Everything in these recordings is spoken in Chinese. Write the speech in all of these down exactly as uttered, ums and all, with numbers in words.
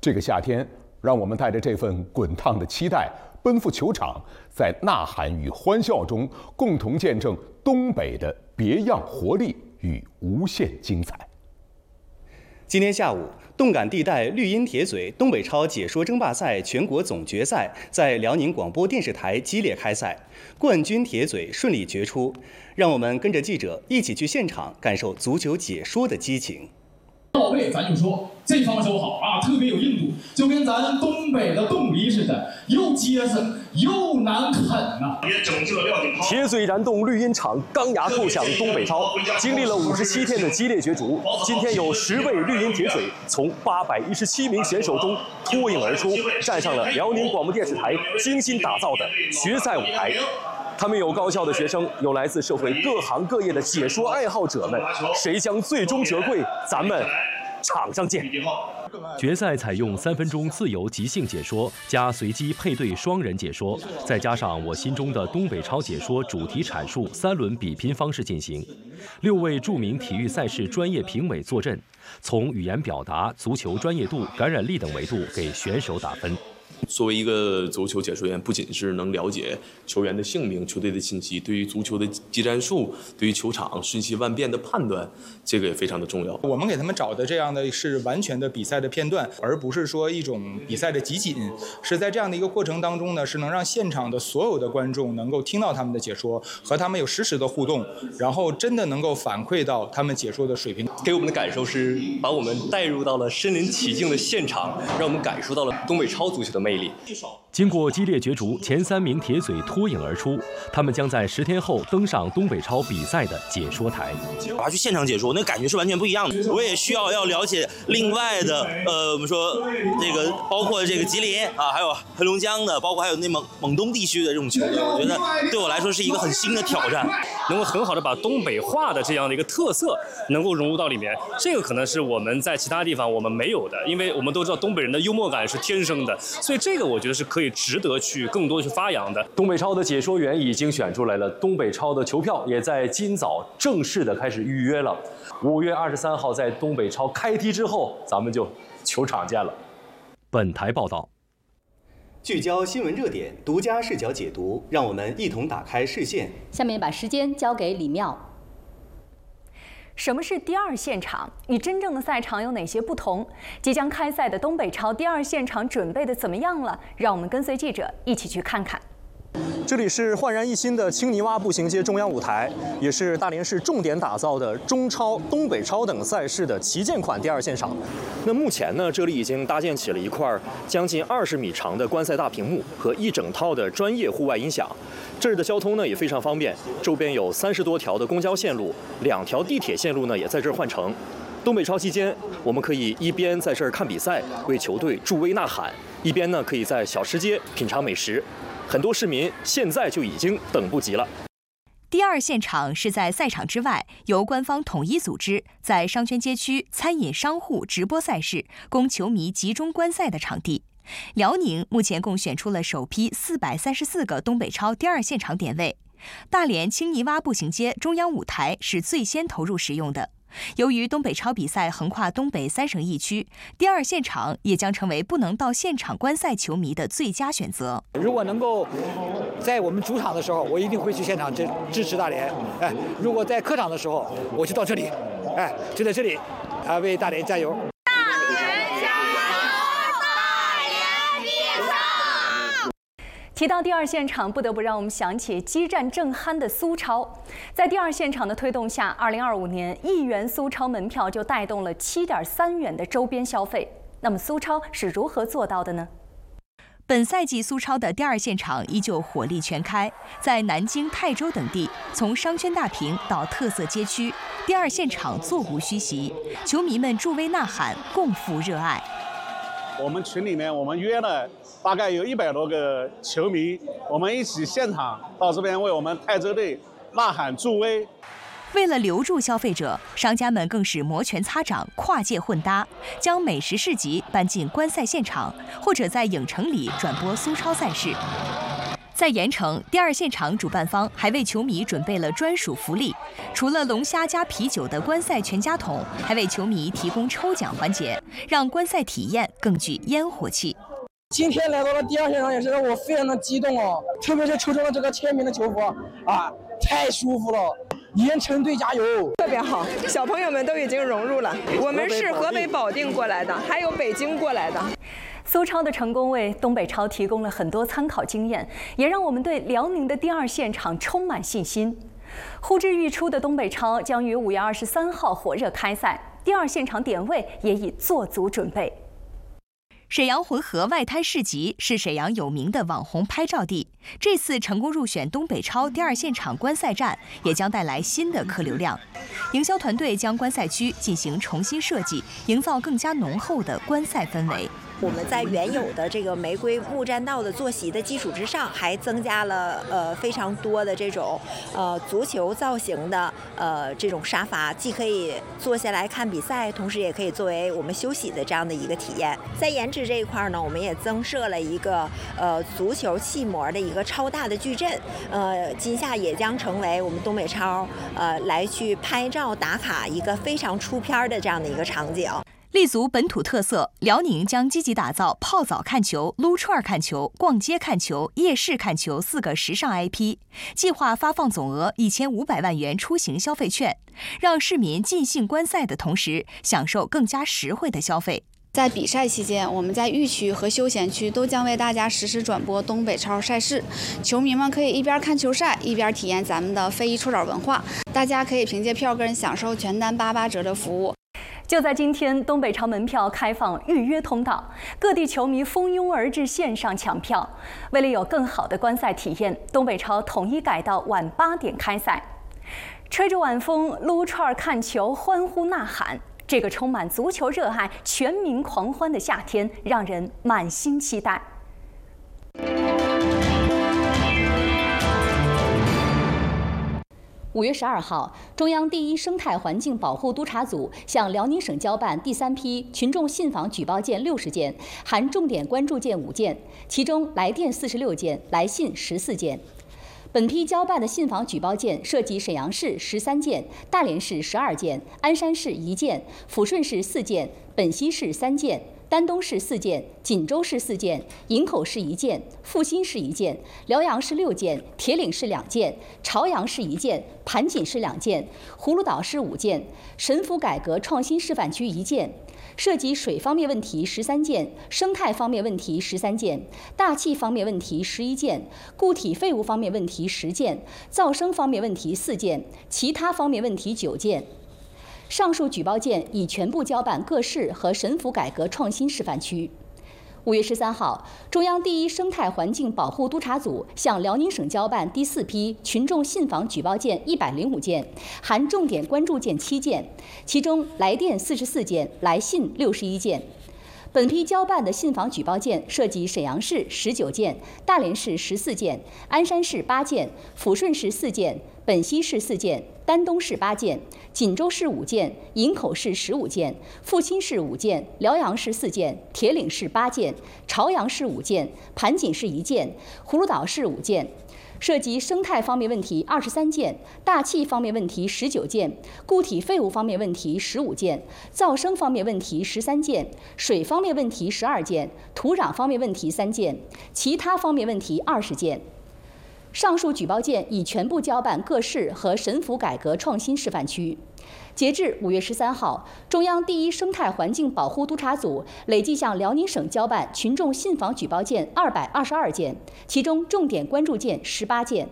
这个夏天，让我们带着这份滚烫的期待，奔赴球场，在呐喊与欢笑中，共同见证东北的别样活力与无限精彩。 今天下午，动感地带绿茵铁嘴东北超解说争霸赛全国总决赛在辽宁广播电视台激烈开赛，冠军铁嘴顺利决出。让我们跟着记者一起去现场感受足球解说的激情。 到位，咱就说这防守好啊，特别有硬度，就跟咱东北的冻梨似的，又结实又难啃呐、啊。 铁嘴燃动绿茵场，钢牙叩响东北超。经历了五十七天的激烈角逐，今天有十位绿茵铁嘴从八百一十七名选手中脱颖而出，站上了辽宁广播电视台精心打造的决赛舞台。他们有高校的学生，有来自社会各行各业的解说爱好者们，谁将最终折桂？咱们场上见。决赛采用三分钟自由即兴解说加随机配对双人解说，再加上我心中的东北超解说主题阐述三轮比拼方式进行。六位著名体育赛事专业评委坐镇，从语言表达、足球专业度、感染力等维度给选手打分。 作为一个足球解说员，不仅是能了解球员的姓名、球队的信息，对于足球的技战术、对于球场瞬息万变的判断，这个也非常的重要。 我们给他们找的这样的是完全的比赛的片段，而不是说一种比赛的集锦。是在这样的一个过程当中呢，是能让现场的所有的观众能够听到他们的解说，和他们有实时的互动，然后真的能够反馈到他们解说的水平。 给我们的感受是把我们带入到了身临其境的现场，让我们感受到了东北超足球的魅力。经过激烈角逐，前三名铁嘴脱颖而出，他们将在十天后登上东北超比赛的解说台。 我要去现场解说，那感觉是完全不一样的。我也需要要了解另外的，呃，我们说这个包括这个吉林啊，还有黑龙江的，包括还有内蒙蒙东地区的这种球队，我觉得对我来说是一个很新的挑战， 能够很好的把东北话的这样的一个特色能够融入到里面，这个可能是我们在其他地方我们没有的，因为我们都知道东北人的幽默感是天生的，所以这个我觉得是可以值得去更多去发扬的。东北超的解说员已经选出来了，东北超的球票也在今早正式的开始预约了。五月二十三号在东北超开踢之后，咱们就球场见了。本台报道。 聚焦新闻热点，独家视角解读，让我们一同打开视线。 下面把时间交给李妙。 什么是第二现场？与真正的赛场有哪些不同？即将开赛的东北超第二现场准备的怎么样了？让我们跟随记者一起去看看。 这里是焕然一新的青泥洼步行街中央舞台，也是大连市重点打造的中超、东北超等赛事的旗舰款第二现场。那目前呢，这里已经搭建起了一块将近二十米长的观赛大屏幕和一整套的专业户外音响。这儿的交通呢也非常方便，周边有三十多条的公交线路，两条地铁线路呢也在这儿换乘。东北超期间，我们可以一边在这儿看比赛，为球队助威呐喊，一边呢可以在小吃街品尝美食。很多市民现在就已经等不及了。 第二现场是在赛场之外，由官方统一组织，在商圈街区餐饮商户直播赛事，供球迷集中观赛的场地。辽宁目前共选出了首批四百三十四个东北超第二现场点位，大连青泥洼步行街中央舞台是最先投入使用的。由于东北超比赛横跨东北三省一区，第二现场也将成为不能到现场观赛球迷的最佳选择。 如果能够在我们主场的时候，我一定会去现场支支持大连。哎，如果在客场的时候，我就到这里，哎，就在这里，啊，为大连加油！ 提到第二现场，不得不让我们想起激战正酣的苏超。在第二现场的推动下，二零二五年一元苏超门票就带动了七点三元的周边消费。那么苏超是如何做到的呢？ 本赛季苏超的第二现场依旧火力全开，在南京、泰州等地，从商圈大屏到特色街区，第二现场座无虚席，球迷们助威呐喊，共赴热爱。 我们群里面我们约了大概有一百多个球迷，我们一起现场到这边为我们泰州队呐喊助威。 为了留住消费者，商家们更是摩拳擦掌、跨界混搭，将美食市集搬进观赛现场，或者在影城里转播苏超赛事。 在盐城，第二现场主办方还为球迷准备了专属福利，除了龙虾加啤酒的观赛全家桶，还为球迷提供抽奖环节，让观赛体验更具烟火气。 今天来到了第二现场，也是让我非常的激动哦，特别是抽中了这个签名的球服啊，太舒服了！盐城队加油！ 特别好，小朋友们都已经融入了。我们是河北保定过来的，还有北京过来的。 苏超的成功为东北超提供了很多参考经验，也让我们对辽宁的第二现场充满信心。呼之欲出的东北超将于五月二十三号火热开赛，第二现场点位也已做足准备。 沈阳浑河外滩市集是沈阳有名的网红拍照地，这次成功入选东北超第二现场观赛站，也将带来新的客流量。营销团队将观赛区进行重新设计，营造更加浓厚的观赛氛围。 我们在原有的这个玫瑰木栈道的坐席的基础之上，还增加了呃非常多的这种呃足球造型的呃这种沙发，既可以坐下来看比赛，同时也可以作为我们休息的这样的一个体验。在颜值这一块呢，我们也增设了一个呃足球气膜的一个超大的矩阵，呃今夏也将成为我们东北超呃来去拍照打卡一个非常出片的这样的一个场景。 立足本土特色，辽宁将积极打造泡澡看球、撸串看球、逛街看球、夜市看球四个时尚 I P， 计划发放总额一千五百万元出行消费券，让市民尽兴观赛的同时，享受更加实惠的消费。 在比赛期间，我们在预区和休闲区都将为大家实时转播东北超赛事，球迷们可以一边看球赛，一边体验咱们的非遗搓澡文化。大家可以凭借票根享受全单八八折的服务。 就在今天，东北超门票开放预约通道，各地球迷蜂拥而至线上抢票。为了有更好的观赛体验，东北超统一改到晚八点开赛。吹着晚风，撸串看球，欢呼呐喊，这个充满足球热爱、全民狂欢的夏天，让人满心期待。 五月十二号，中央第一生态环境保护督察组向辽宁省交办第三批群众信访举报件六十件，含重点关注件五件，其中来电四十六件，来信十四件。本批交办的信访举报件涉及沈阳市十三件、大连市十二件、鞍山市一件、抚顺市四件、本溪市三件、丹东市四件、锦州市四件、营口市一件、阜新市一件、辽阳市六件、铁岭市两件、朝阳市一件、盘锦市两件、葫芦岛市五件、沈府改革创新示范区一件。涉及水方面问题十三件，生态方面问题十三件，大气方面问题十一件，固体废物方面问题十件，噪声方面问题四件，其他方面问题九件。上述举报件已全部交办各市和沈府改革创新示范区。五月十三号，中央第一生态环境保护督察组向辽宁省交办第四批群众信访举报件一百零五件，含重点关注件七件，其中来电四十四件，来信六十一件。本批交办的信访举报件涉及沈阳市十九件、大连市十四件、鞍山市八件、抚顺市四件、本溪市四件、丹东市八件、锦州市五件、营口市十五件、阜新市五件、辽阳市四件、铁岭市八件、朝阳市五件、盘锦市一件、葫芦岛市五件。涉及生态方面问题二十三件，大气方面问题十九件，固体废物方面问题十五件，噪声方面问题十三件，水方面问题十二件，土壤方面问题三件，其他方面问题二十件。上述举报件已全部交办各市和沈府改革创新示范区。截至五月十三号，中央第一生态环境保护督察组累计向辽宁省交办群众信访举报件二百二十二件，其中重点关注件十八件。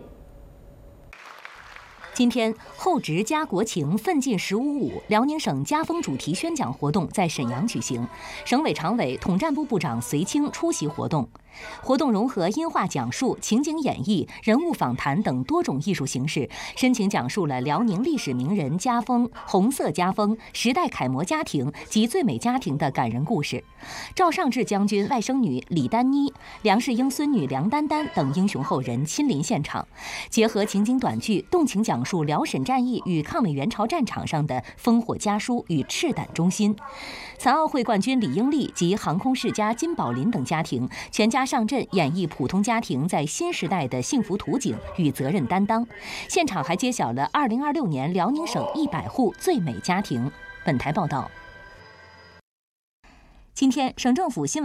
今天，厚植家国情，奋进十五五辽宁省家风主题宣讲活动在沈阳举行，省委常委、统战部部长隋清出席活动。活动融合音画讲述、情景演绎、人物访谈等多种艺术形式，深情讲述了辽宁历史名人家风、红色家风、时代楷模家庭及最美家庭的感人故事。赵尚志将军外甥女李丹妮、梁世英孙女梁丹丹等英雄后人亲临现场，结合情景短剧，动情讲述辽沈战役与抗美援朝战场上的烽火家书与赤胆忠心。残奥会冠军李英丽及航空世家金宝林等家庭全家上阵演绎普通家庭在新时代的幸福图景与责任担当。现场还揭晓了二零二六年辽宁省一百户最美家庭。本台报道。今天，省政府新闻